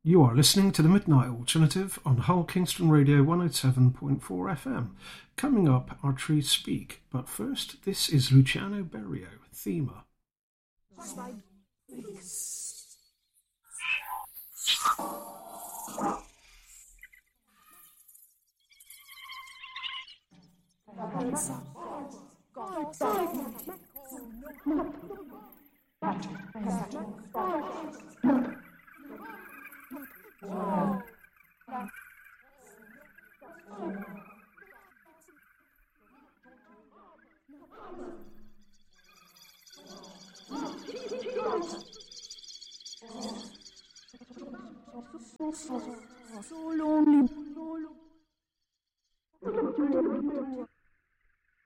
You are listening to the Midnight Alternative on Hull Kingston Radio 107.4 FM. Coming up, our trees speak, but first, this is Luciano Berio, Thema. So lonely.